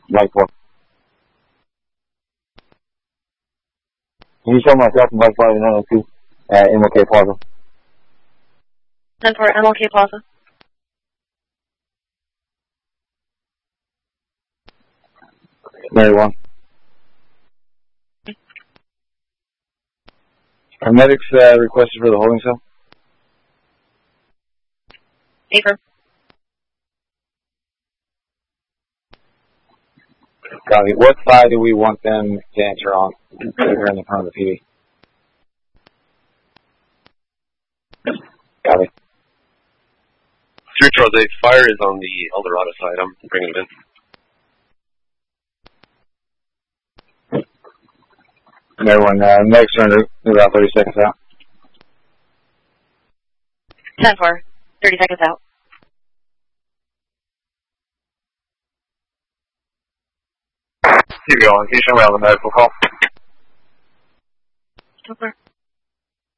Mike 4. Can you show myself and Mike 5 and 902 at MLK Plaza? 10 for MLK Plaza. Mary 1. Paramedics requested for the holding cell. Affirm. Copy. What side do we want them to enter on? We're in the front of the PD. Copy. 3 Charles 8, fire is on the Eldorado side. I'm bringing it in. Everyone, next turn to about 30 seconds out. 10 for 30 seconds out. Keep going. Can you show me on the medical call? 10 for.